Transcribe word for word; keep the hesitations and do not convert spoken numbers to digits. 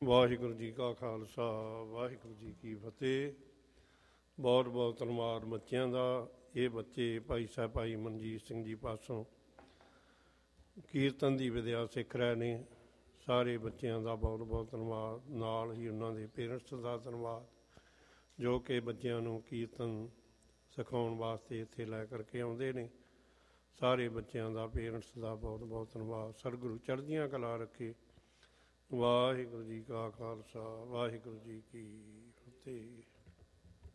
ਵਾਹਿਗੁਰੂ ਜੀ ਕਾ ਖਾਲਸਾ, ਵਾਹਿਗੁਰੂ ਜੀ ਕੀ ਫਤਿਹ। ਬਹੁਤ ਬਹੁਤ ਧੰਨਵਾਦ ਬੱਚਿਆਂ ਦਾ। ਇਹ ਬੱਚੇ ਭਾਈ ਸਾਹਿਬ ਭਾਈ ਮਨਜੀਤ ਸਿੰਘ ਜੀ ਪਾਸੋਂ ਕੀਰਤਨ ਦੀ ਵਿਦਿਆ ਸਿੱਖ ਰਹੇ ਨੇ। ਸਾਰੇ ਬੱਚਿਆਂ ਦਾ ਬਹੁਤ ਬਹੁਤ ਧੰਨਵਾਦ। ਨਾਲ ਹੀ ਉਹਨਾਂ ਦੇ ਪੇਰੈਂਟਸ ਦਾ ਧੰਨਵਾਦ ਜੋ ਕਿ ਬੱਚਿਆਂ ਨੂੰ ਕੀਰਤਨ ਸਿਖਾਉਣ ਵਾਸਤੇ ਇੱਥੇ ਲੈ ਕਰਕੇ ਆਉਂਦੇ ਨੇ। ਸਾਰੇ ਬੱਚਿਆਂ ਦਾ ਪੇਰੈਂਟਸ ਦਾ ਬਹੁਤ ਬਹੁਤ ਧੰਨਵਾਦ। ਸਤਿਗੁਰੂ ਚੜ੍ਹਦੀਆਂ ਕਲਾ ਰੱਖੇ। ਵਾਹਿਗੁਰੂ ਜੀ ਕਾ ਖਾਲਸਾ, ਵਾਹਿਗੁਰੂ ਜੀ ਕੀ ਫਤਿਹ।